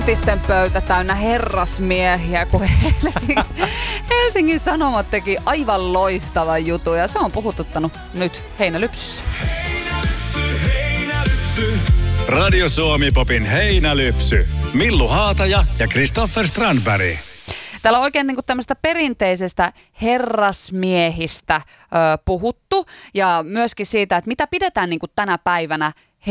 entisten pöytä täynnä herrasmiehiä, kun Helsingin Sanomat teki aivan loistavan jutun ja se on puhututtanut nyt Heinälypsyssä. Radio Suomi Popin Heinälypsy. Millu Haataja ja Kristoffer Strandberg. Täällä on oikein niin kuin tämmöistä perinteisestä herrasmiehistä puhuttu ja myöskin siitä, että mitä pidetään niin kuin tänä päivänä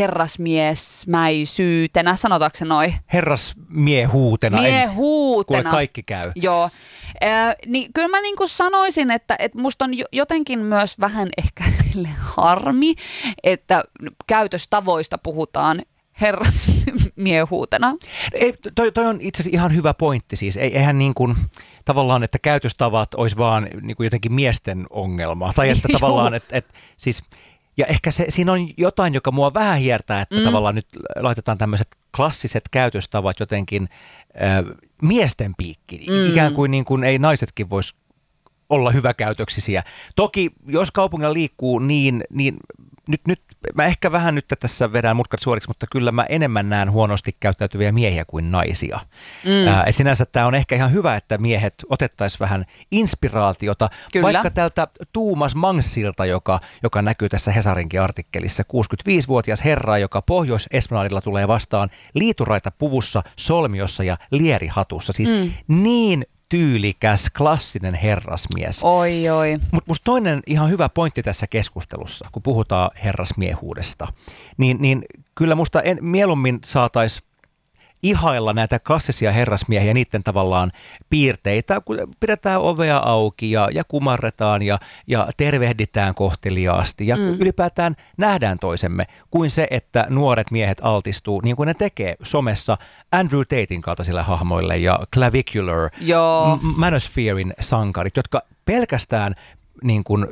herrasmiesmäisyytenä, sanotaanko se noin? Herrasmiehuutena. Miehuutena. Kuule kaikki käy. Joo. Niin kyllä mä niin kuin sanoisin, että musta on jotenkin myös vähän ehkä harmi, että käytöstavoista puhutaan herrasmiehuutena. Toi on itse asiassa ihan hyvä pointti siis. Eihän niin kuin tavallaan, että käytöstavat olisi vaan niin kuin jotenkin miesten ongelma. Tai että tavallaan, että siis... Ja ehkä siinä on jotain, joka mua vähän hiertää, että tavallaan nyt laitetaan tämmöiset klassiset käytöstavat jotenkin miesten piikkiin. Ikään kuin, niin kuin ei naisetkin vois olla hyväkäytöksisiä. Toki jos kaupungilla liikkuu niin nyt mä ehkä vähän nyt tässä vedän mutkat suoriksi, mutta kyllä mä enemmän näen huonosti käyttäytyviä miehiä kuin naisia. Sinänsä tämä on ehkä ihan hyvä, että miehet otettaisiin vähän inspiraatiota, kyllä. Vaikka tältä Tuumas Mangssilta, joka näkyy tässä Hesarinkin artikkelissa, 65-vuotias herra, joka Pohjois-Esplanadilla tulee vastaan liituraita puvussa, solmiossa ja lierihatussa. Siis niin tyylikäs, klassinen herrasmies. Oi. Mutta musta toinen ihan hyvä pointti tässä keskustelussa, kun puhutaan herrasmiehuudesta, niin kyllä musta mieluummin saataisiin ihailla näitä klassisia herrasmiehiä, niiden tavallaan piirteitä, kun pidetään ovea auki ja kumarretaan ja tervehditään kohteliaasti ja ylipäätään nähdään toisemme, kuin se, että nuoret miehet altistuu, niin kuin ne tekee somessa Andrew Tatein kaltaisille hahmoille ja Clavicular, Manospherein sankarit, jotka pelkästään niin kuin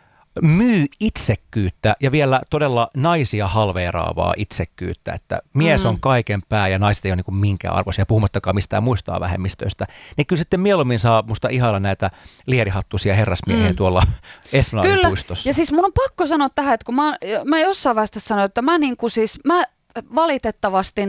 myy itsekkyyttä ja vielä todella naisia halveeraavaa itsekkyyttä, että mies on kaiken pää ja naiset ei ole niin minkään arvoisia, puhumattakaan mistään muista vähemmistöistä, niin kyllä sitten mieluummin saa musta ihailla näitä lierihattuisia herrasmiehiä tuolla Esplanadin puistossa. Ja siis mun on pakko sanoa tähän, että kun mä jossain vaiheessa sanoin, että mä valitettavasti,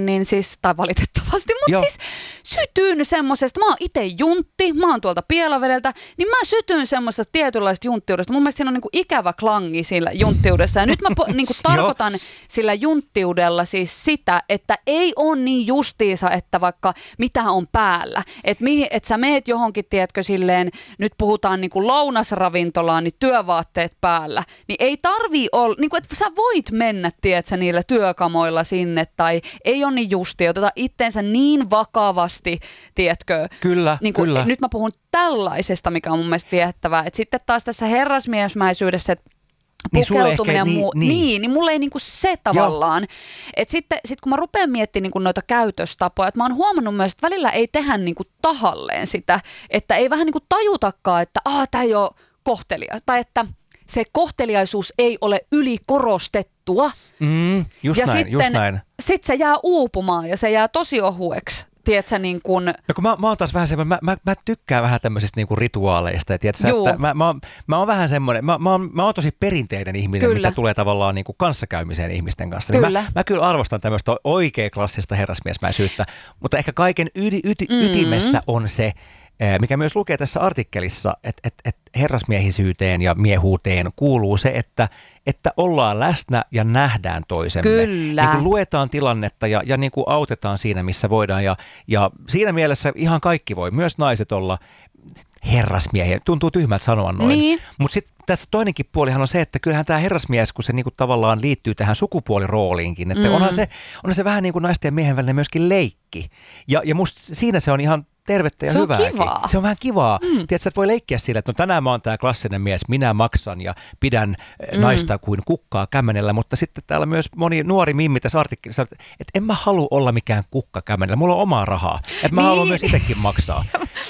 mutta siis sytyn semmosesta, mä oon itse juntti, mä oon tuolta Pielavedeltä, niin mä sytyn semmosesta tietynlaista junttiudesta. Mun mielestä siinä on niinku ikävä klangi sillä junttiudessa. Ja nyt mä niinku tarkoitan sillä junttiudella siis sitä, että ei ole niin justiisa, että vaikka mitä on päällä. Että sä meet johonkin, tiedätkö, silleen, nyt puhutaan niinku lounasravintolaan, niin työvaatteet päällä. Niin ei tarvii olla, niinku, että sä voit mennä, tiedätkö, niillä työkamoilla sinne, tai ei ole niin justia, oteta itteensä niin vakavasti, tiedätkö? Kyllä, niin kuin, kyllä. Nyt mä puhun tällaisesta, mikä on mun mielestä viehättävää. Että sitten taas tässä herrasmiesmäisyydessä, että pukeutuminen niin mulle ei niinku se tavallaan. Että sitten kun mä rupean miettimään niinku noita käytöstapoja, että mä oon huomannut myös, että välillä ei tehdä niinku tahalleen sitä, että ei vähän niinku tajutakaan, että tää ei ole kohtelia, tai että se kohteliaisuus ei ole ylikorostettua. Just näin. Sitten se jää uupumaan ja se jää tosi ohueksi. Tiedätkö, niin kun... No kun mä oon taas vähän semmoinen, mä tykkään vähän tämmöisistä niinku rituaaleista. Tiedätkö, että mä oon vähän semmoinen, mä oon tosi perinteinen ihminen, kyllä. Mitä tulee tavallaan niinku kanssakäymiseen ihmisten kanssa. Niin mä kyllä arvostan tämmöistä oikein klassista herrasmiesmäisyyttä, mutta ehkä kaiken ytimessä on se, mikä myös lukee tässä artikkelissa, että herrasmiehisyyteen ja miehuuteen kuuluu se, että ollaan läsnä ja nähdään toisemme. Kyllä. Niin kuin luetaan tilannetta ja niin kuin autetaan siinä, missä voidaan. Ja siinä mielessä ihan kaikki voi, myös naiset olla herrasmiehiä. Tuntuu tyhmältä sanoa noin. Niin. Mutta sitten tässä toinenkin puolihan on se, että kyllähän tämä herrasmies, kun se niinku tavallaan liittyy tähän sukupuolirooliinkin, että onhan se vähän niin kuin naisten ja miehen välinen myöskin leikki. Ja musta siinä se on ihan tervettä ja hyvääkin. Se on vähän kivaa. Tiedätkö, että voi leikkiä sillä, että no tänään mä oon tää klassinen mies, minä maksan ja pidän naista kuin kukkaa kämmenellä, mutta sitten täällä myös moni nuori mimmi tässä artikkelissa, että en mä halua olla mikään kukka kämmenellä, mulla on omaa rahaa, että mä haluan myös itsekin maksaa.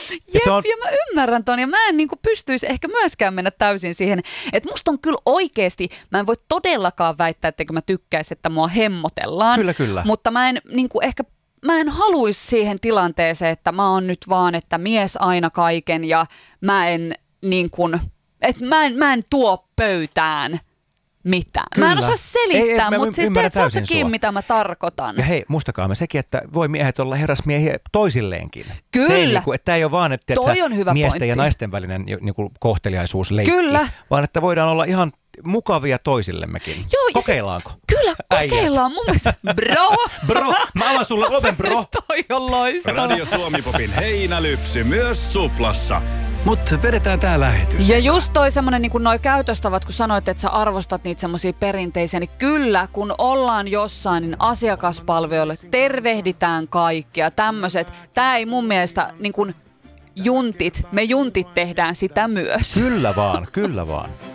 Ja mä ymmärrän ton ja mä en niinku pystyisi ehkä myöskään mennä täysin siihen, että musta on kyllä oikeesti, mä en voi todellakaan väittää, etteikö mä tykkäisi, että mua hemmotellaan. Kyllä. Mutta mä en niinku ehkä mä en haluisi siihen tilanteeseen, että mä oon nyt vaan, että mies aina kaiken ja mä en niin kuin, että mä en tuo pöytään mitään. Kyllä. Mä en osaa selittää, mutta siis teet sä mitä mä tarkoitan. Ja hei, muistakaa me sekin, että voi miehet olla herrasmiehiä toisilleenkin. Kyllä. Se ei niinku, että tämä ei ole vaan, että miesten pointti. ja naisten välinen niinku kohteliaisuusleikki, Kyllä. vaan että voidaan olla ihan mukavia toisillemmekin. Joo, kokeillaanko? Kyllä, kokeillaan. Mun mielestä, bro, mä avaan sulle oven, bro. Toi on loistava. Radio Suomi-popin heinälypsy myös Suplassa. Mut vedetään tää lähetys. Ja just toi semmonen niin kuin noi käytöstavat, kun sanoit, että sä arvostat niitä semmosia perinteisiä, niin kyllä, kun ollaan jossain, niin asiakaspalvelijoille tervehditään kaikkia tämmöiset. Tää ei mun mielestä niin kuin me juntit tehdään sitä myös. Kyllä vaan.